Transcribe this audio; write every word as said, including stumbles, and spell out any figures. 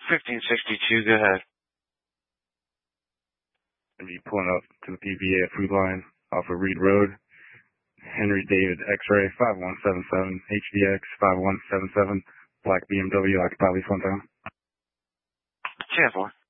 fifteen sixty-two, go ahead. I'll be pulling up to the P V A Food Line off of Reed Road. Henry David X-Ray five one seven seven, H D X five one seven seven, black B M W, occupy lease one time. ten four.